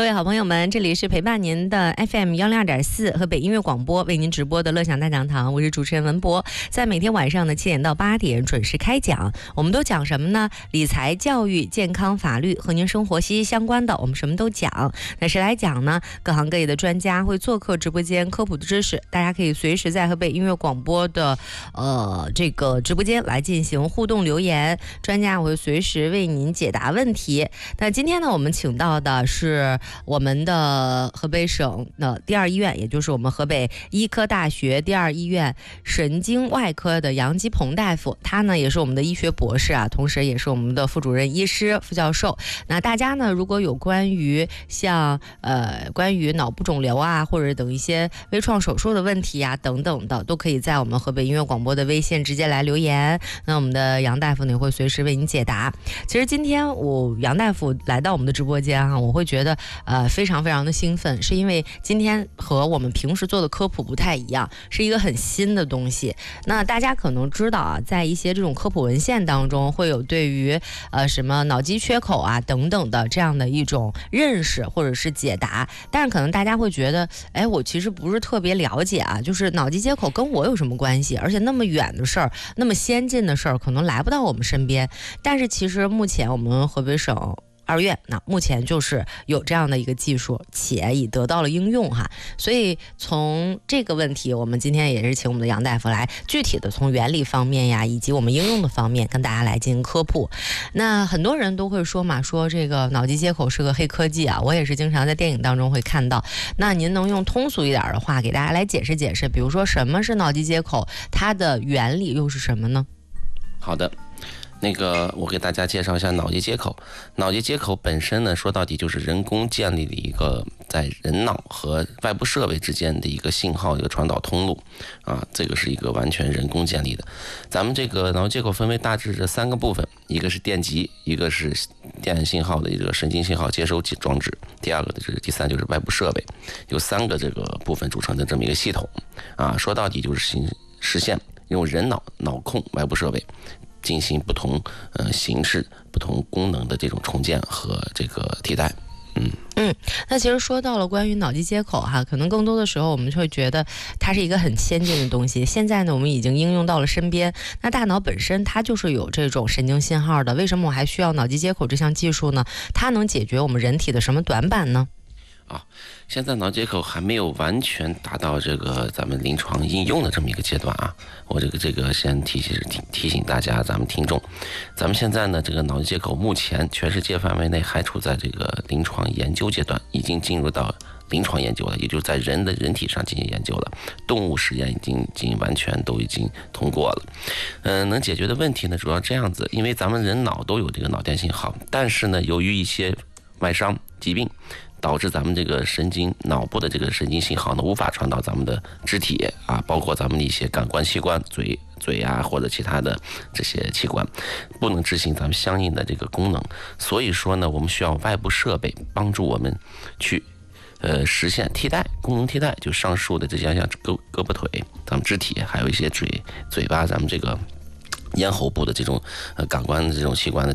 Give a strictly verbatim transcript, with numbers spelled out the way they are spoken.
各位好朋友们，这里是陪伴您的 F M 幺零二点四河北音乐广播，为您直播的乐享大讲堂，我是主持人文博，在每天晚上的七点到八点准时开讲。我们都讲什么呢？理财、教育、健康、法律，和您生活息息相关的，我们什么都讲。那谁来讲呢？各行各业的专家会做客直播间科普的知识，大家可以随时在河北音乐广播的呃这个直播间来进行互动留言，专家会随时为您解答问题。那今天呢，我们请到的是我们的河北省的第二医院，也就是我们河北医科大学第二医院神经外科的杨基鹏大夫，他呢也是我们的医学博士啊，同时也是我们的副主任医师、副教授。那大家呢，如果有关于像呃关于脑部肿瘤啊，或者等一些微创手术的问题啊等等的，都可以在我们河北音乐广播的微信直接来留言。那我们的杨大夫呢会随时为您解答。其实今天我杨大夫来到我们的直播间啊，我会觉得呃非常非常的兴奋，是因为今天和我们平时做的科普不太一样，是一个很新的东西。那大家可能知道啊，在一些这种科普文献当中会有对于呃什么脑机缺口啊等等的这样的一种认识或者是解答，但是可能大家会觉得，哎，我其实不是特别了解啊，就是脑机接口跟我有什么关系？而且那么远的事儿，那么先进的事儿，可能来不到我们身边。但是其实目前我们河北省二院那目前就是有这样的一个技术，且已得到了应用哈。所以从这个问题，我们今天也是请我们的杨大夫来具体的从原理方面呀，以及我们应用的方面跟大家来进行科普。那很多人都会说嘛，说这个脑机接口是个黑科技啊，我也是经常在电影当中会看到。那您能用通俗一点的话给大家来解释解释，比如说什么是脑机接口，它的原理又是什么呢？ 好的。那个，我给大家介绍一下脑机接口。脑机接口本身呢，说到底就是人工建立的一个在人脑和外部设备之间的一个信号一个传导通路啊，这个是一个完全人工建立的。咱们这个脑机接口分为大致这三个部分，一个是电极，一个是电信号的一个神经信号接收装置，第二个就是第三就是外部设备，有三个这个部分组成的这么一个系统啊。说到底就是实现用人脑脑控外部设备。进行不同呃形式、不同功能的这种重建和这个替代。嗯嗯，那其实说到了关于脑机接口哈，可能更多的时候我们会觉得它是一个很先进的东西。现在呢，我们已经应用到了身边。那大脑本身它就是有这种神经信号的，为什么我还需要脑机接口这项技术呢？它能解决我们人体的什么短板呢？ 啊，现在脑接口还没有完全达到这个咱们临床应用的这么一个阶段啊。我这个这个先提醒提提醒大家，咱们听众，咱们现在呢这个脑机接口目前全世界范围内还处在这个临床研究阶段，已经进入到临床研究了，也就是在人的人体上进行研究了，动物实验已经已经完全都已经通过了。嗯、呃，能解决的问题呢主要这样子，因为咱们人脑都有这个脑电信号，但是呢由于一些外伤疾病。导致咱们这个神经脑部的这个神经信号呢无法传到咱们的肢体啊，包括咱们的一些感官器官，嘴嘴啊或者其他的这些器官，不能执行咱们相应的这个功能。所以说呢，我们需要外部设备帮助我们去呃实现替代功能替代，就上述的这些像胳胳膊腿、咱们肢体，还有一些嘴嘴巴，咱们这个咽喉部的这种呃感官的这种器官的